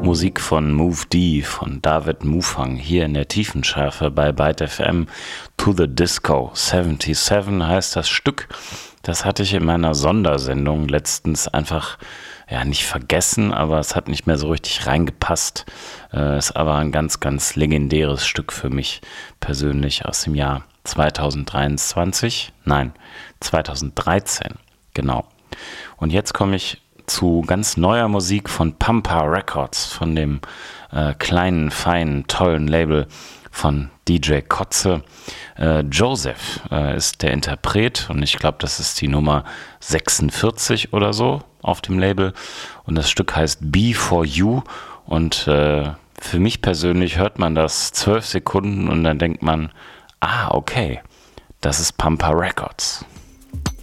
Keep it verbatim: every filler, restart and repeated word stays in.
Musik von Move D, von David Mufang, hier in der Tiefenschärfe bei Byte F M. To the Disco siebenundsiebzig heißt das Stück. Das hatte ich in meiner Sondersendung letztens einfach, ja, nicht vergessen, aber es hat nicht mehr so richtig reingepasst. Äh, ist aber ein ganz, ganz legendäres Stück für mich persönlich aus dem Jahr zweitausenddreiundzwanzig. Nein, zweitausenddreizehn, genau. Und jetzt komme ich zu ganz neuer Musik von Pampa Records, von dem äh, kleinen, feinen, tollen Label von D J Kotze. Äh, Joseph äh, ist der Interpret und ich glaube, das ist die Nummer sechsundvierzig oder so auf dem Label. Und das Stück heißt Be For You und äh, für mich persönlich hört man das zwölf Sekunden und dann denkt man, ah, okay, das ist Pampa Records.